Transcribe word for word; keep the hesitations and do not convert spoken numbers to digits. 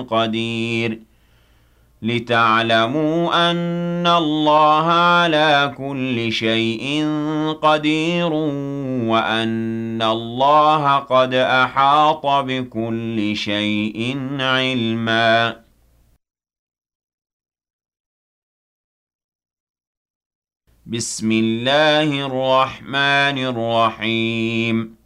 قدير لتعلموا أن الله على كل شيء قدير وأن الله قد أحاط بكل شيء علما بسم الله الرحمن الرحيم